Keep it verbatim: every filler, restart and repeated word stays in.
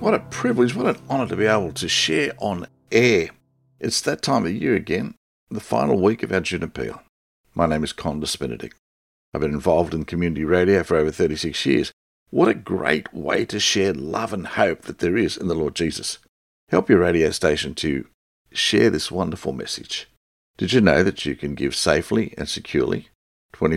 What a privilege, what an honour to be able to share on air. It's that time of year again, the final week of our Junipeel. My name is Condis Benedict. I've been involved in community radio for over thirty-six years. What a great way to share love and hope that there is in the Lord Jesus. Help your radio station to share this wonderful message. Did you know that you can give safely and securely